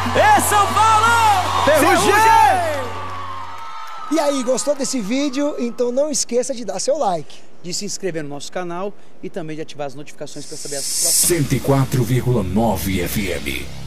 Ê, São Paulo! Ferrugem! E aí, gostou desse vídeo? Então não esqueça de dar seu like, De se inscrever no nosso canal e também de ativar as notificações para saber as próximas. 104,9 FM.